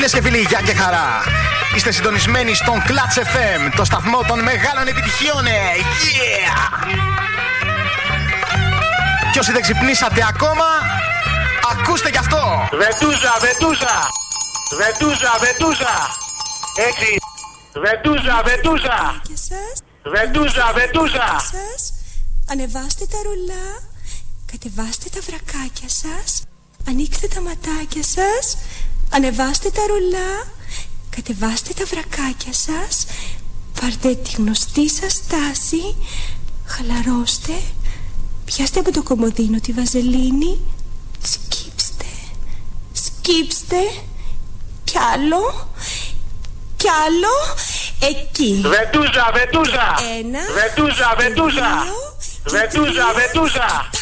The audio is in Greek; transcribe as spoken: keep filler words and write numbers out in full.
Φίλες και φίλοι, γεια και χαρά. Είστε συντονισμένοι στον Clutch εφ εμ, το σταθμό των μεγάλων επιτυχιών. Yeah! Και όσοι δεν ξυπνήσατε ακόμα, ακούστε κι αυτό. Βετούζα, βετούζα, βετούζα, βετούζα. Έτσι. Βετούζα, βετούζα. Βετούζα, βετούζα. Ανεβάστε τα ρολά, κατεβάστε τα βρακάκια σας, ανοίξτε τα ματάκια σας, ανεβάστε τα ρολά, κατεβάστε τα βρακάκια σας, πάρτε τη γνωστή σας στάση, χαλαρώστε, πιάστε από το κομμωδίνο τη βαζελίνη, σκύψτε, σκύψτε, κι άλλο, κι άλλο, εκεί. Βετούζα, βετούζα. Ένα, βετούζα, βετούζα. δύο, Βετούζα, βετούζα.